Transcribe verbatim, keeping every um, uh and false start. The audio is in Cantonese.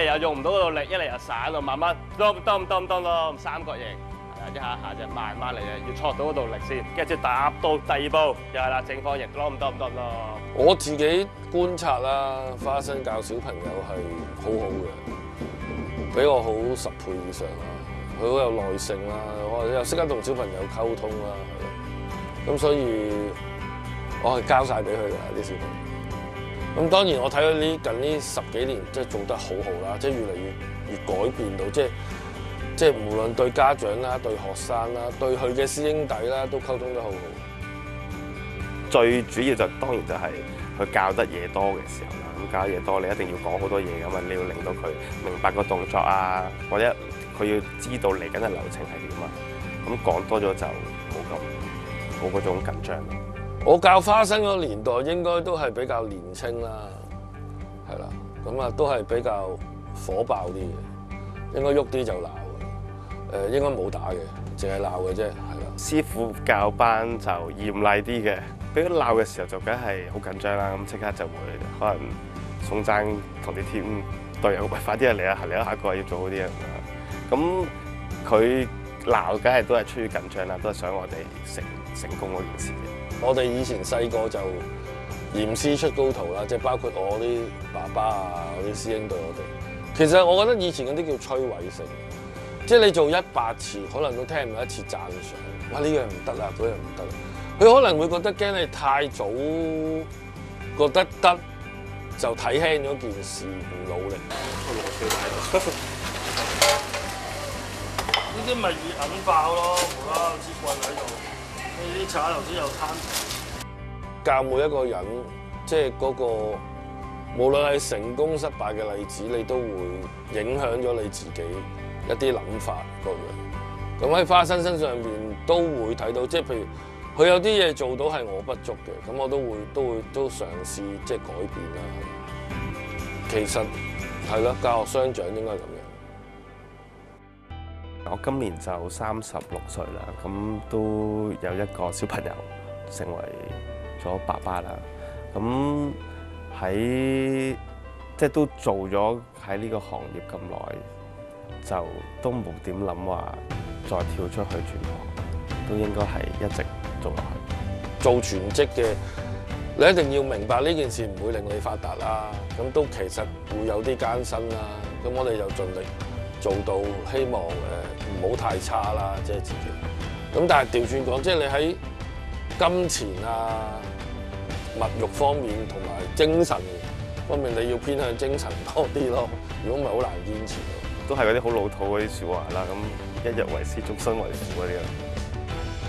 又用唔到嗰度力，一嚟又散咯，慢慢當當當當當三角形，係啊，一下一下啫，慢慢嚟嘅，要挫到嗰度力先，跟住踏到第二步又係啦，正方形，當當當當。 我自己觀察啦，花生教小朋友係好好嘅，比我好十倍以上啦。佢好有耐性啦，我又識得同小朋友溝通啦，咁所以我係交晒俾佢㗎啲小朋友。咁當然我睇到呢近呢十幾年即係做得好好啦，即係越嚟越越改變到，即係即係無論對家長啦、對學生啦、對佢嘅師兄弟啦，都溝通得好好。 最主要就當然就係佢教得嘢多嘅時候啦。咁教嘢多，你一定要講好多嘢㗎嘛，你要令到佢明白個動作啊，或者佢要知道嚟緊嘅流程係點啊。咁講多咗就冇咁冇嗰種緊張。 我教花生嗰個年代應該都係比較年青啦，係啦，咁啊都係比較火爆啲嘅，應該喐啲就鬧嘅，誒應該冇打嘅，淨係鬧嘅啫，係啦。 師傅教班就嚴厲啲嘅，俾佢鬧嘅時候就梗係好緊張啦，咁即刻就會可能送爭同啲 team 隊友，喂快啲嚟啊，嚟啊，下一個要做好啲啊咁樣。咁佢鬧梗係都係出於緊張啦，都係想我哋成成功嗰件事嘅。 我哋以前細個就嚴師出高徒啦，即係包括我啲爸爸啊、我啲師兄對我哋。其實我覺得以前嗰啲叫摧毀性，即係你做一百次，可能都聽唔到一次讚賞。哇！呢樣唔得啦，嗰樣唔得啦。佢可能會覺得驚你太早覺得得，就睇輕咗件事，唔努力。 呢啲咪易韌爆咯，無啦啦支棍喺度。呢啲茶頭先有攤教每一個人，即係嗰個無論係成功失敗嘅例子，你都會影響咗你自己一啲諗法各樣。咁喺花生身上邊都會睇到，即係譬如佢有啲嘢做到係我不足嘅，咁我都會都會都嘗試即係改變啦。其實係咯，教學相長應該係咁樣。 我今年就三十六歲啦，咁都有一個小朋友成為咗爸爸啦。咁喺即係都做咗喺呢個行業咁耐，就都冇點諗話再跳出去轉行，都應該係一直做落去。 做全職嘅，你一定要明白呢件事唔會令你發達啦。咁都其實會有啲艱辛啦。咁我哋就盡力做到，希望誒唔好太差啦，即係自己。咁但係調轉講，即係你喺金錢啊、物慾方面同埋精神方面，你要偏向精神多啲咯。如果唔係，好難堅持。 都係嗰啲好老土嗰啲説話啦。咁一日為師，終身為父嗰啲啊。